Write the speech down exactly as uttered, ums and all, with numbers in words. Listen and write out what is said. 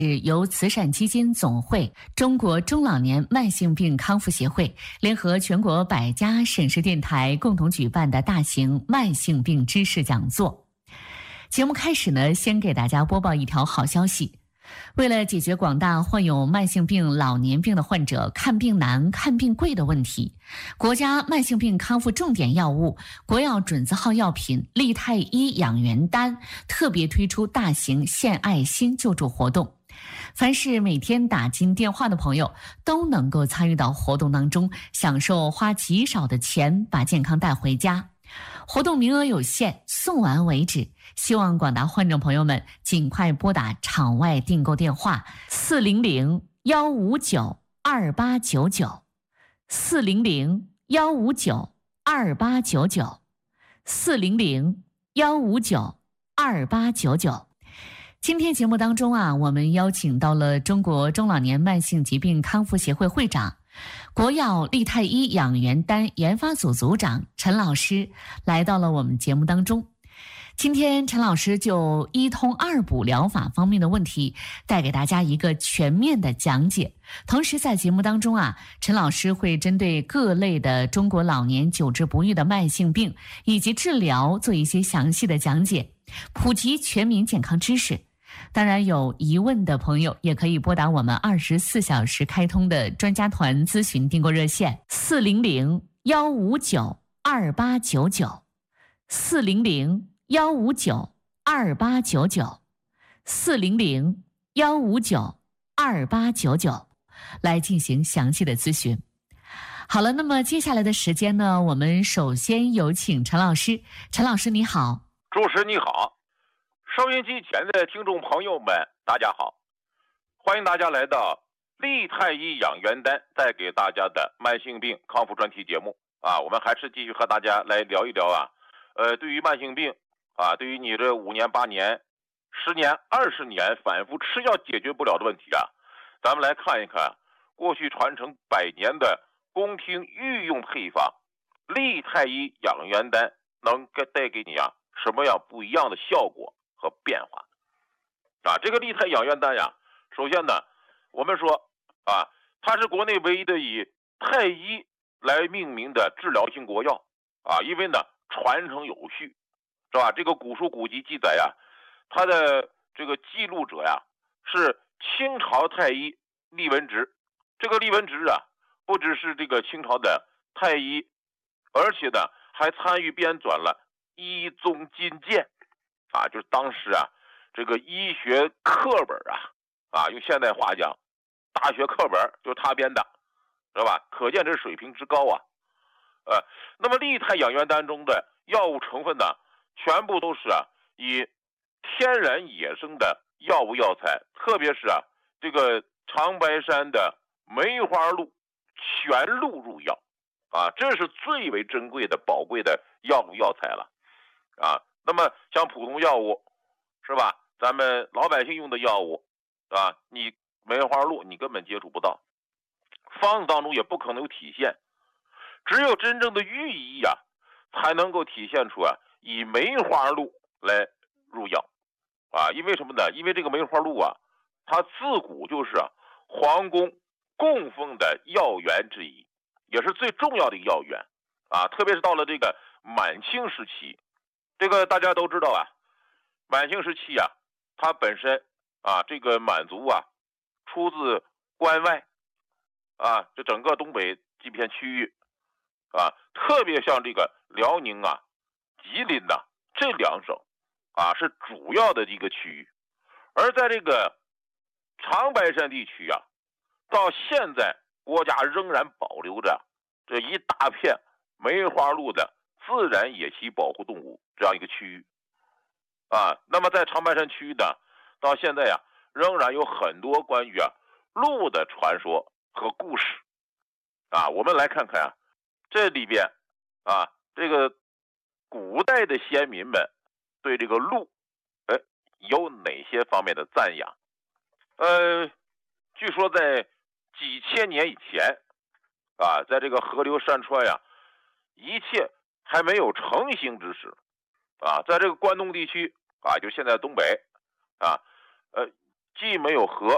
是由慈善基金总会、中国中老年慢性病康复协会联合全国百家省市电台共同举办的大型慢性病知识讲座。节目开始呢，先给大家播报一条好消息。为了解决广大患有慢性病、老年病的患者看病难、看病贵的问题，国家慢性病康复重点药物、国药准字号药品利泰医养元丹特别推出大型献爱心救助活动。凡是每天打进电话的朋友都能够参与到活动当中，享受花极少的钱把健康带回家。活动名额有限，送完为止，希望广大患者朋友们尽快拨打场外订购电话四零零幺五九二八九九四零零幺五九二八九九四零零幺五九二八九九。今天节目当中啊，我们邀请到了中国中老年慢性疾病康复协会会长、国药利泰医养元丹研发组组长陈老师来到了我们节目当中。今天陈老师就一通二补疗法方面的问题带给大家一个全面的讲解。同时在节目当中啊，陈老师会针对各类的中国老年久治不愈的慢性病以及治疗做一些详细的讲解，普及全民健康知识。当然有疑问的朋友也可以拨打我们二十四小时开通的专家团咨询订购热线四零零幺五九二八九九四零零幺五九二八九九四零零幺五九二八九九来进行详细的咨询。好了，那么接下来的时间呢，我们首先有请陈老师。陈老师你好。 主持人你好，收音机前的听众朋友们大家好，欢迎大家来到利泰医养元丹带给大家的慢性病康复专题节目啊。我们还是继续和大家来聊一聊啊，呃，对于慢性病啊，对于你这五年、八年、十年、二十年反复吃药解决不了的问题啊，咱们来看一看过去传承百年的宫廷御用配方利泰医养元丹能带给你啊什么样不一样的效果和变化啊。这个利泰养元丹呀，首先呢，我们说啊，它是国内唯一的以太医来命名的治疗性国药啊，因为呢传承有序，是吧？这个古书古籍记载呀，它的这个记录者呀是清朝太医厉文直。这个厉文直啊，不只是这个清朝的太医，而且呢还参与编纂了《医宗金鉴》啊，就是当时啊这个医学课本啊啊，用现代话讲，大学课本就是他编的，知道吧？可见这水平之高啊。呃，那么利泰养元丹中的药物成分呢，全部都是啊以天然野生的药物药材，特别是啊这个长白山的梅花鹿全鹿入药啊，这是最为珍贵的宝贵的药物药材了啊。那么像普通药物是吧，咱们老百姓用的药物啊，你梅花鹿你根本接触不到，方子当中也不可能有体现，只有真正的寓意啊才能够体现出啊以梅花鹿来入药啊。因为什么呢？因为这个梅花鹿啊，它自古就是啊皇宫供奉的药源之一，也是最重要的一个药源啊。特别是到了这个满清时期，这个大家都知道啊，满清时期啊，它本身啊这个满族啊出自关外啊，这整个东北这片区域啊，特别像这个辽宁啊、吉林呐、啊、这两省啊是主要的一个区域。而在这个长白山地区啊，到现在国家仍然保留着这一大片梅花鹿的自然野栖保护动物这样一个区域啊。那么在长白山区域呢，到现在呀、啊，仍然有很多关于啊鹿的传说和故事啊。我们来看看啊，这里边啊，这个古代的先民们对这个鹿，哎，有哪些方面的赞扬？呃，据说在几千年以前啊，在这个河流山川呀，一切还没有成型之时啊，在这个关东地区啊，就现在东北啊，呃，既没有河